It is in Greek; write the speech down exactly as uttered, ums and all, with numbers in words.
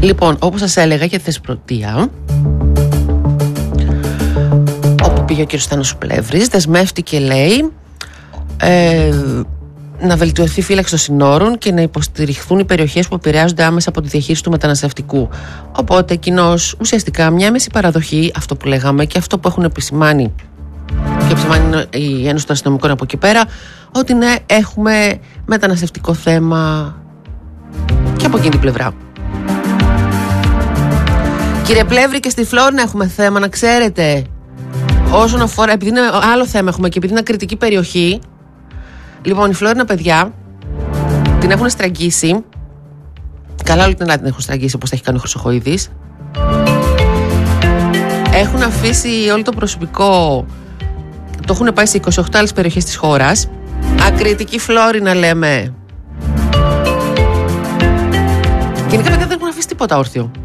Λοιπόν, όπως σας έλεγα για τη Θεσπρωτεία, όπου πήγε ο κ. Στάνος Πλεύρης, δεσμεύτηκε, λέει, ε, να βελτιωθεί η φύλαξη των συνόρων και να υποστηριχθούν οι περιοχές που επηρεάζονται άμεσα από τη διαχείριση του μεταναστευτικού. Οπότε, κοινώς, ουσιαστικά μια άμεση παραδοχή, αυτό που λέγαμε και αυτό που έχουν επισημάνει και επισημάνει η Ένωση των Αστυνομικών από εκεί πέρα, ότι ναι, έχουμε μεταναστευτικό θέμα και από εκείνη την πλευρά. Κύριε Πλεύρη, και στη Φλόρινα έχουμε θέμα, να ξέρετε. Όσον αφορά, επειδή είναι άλλο θέμα έχουμε και επειδή είναι κριτική περιοχή. Λοιπόν, η Φλόρινα, παιδιά, την έχουν στραγγίσει. Καλά, όλη την Ελλάδα την έχουν στραγγίσει, όπως τα έχει κάνει ο Χρυσοχοΐδης. Έχουν αφήσει όλο το προσωπικό. Το έχουν πάει σε είκοσι οκτώ άλλες περιοχές της χώρας. Ακριτική Φλόρινα, λέμε. Γενικά, παιδιά, δεν έχουν αφήσει τίποτα όρθιο.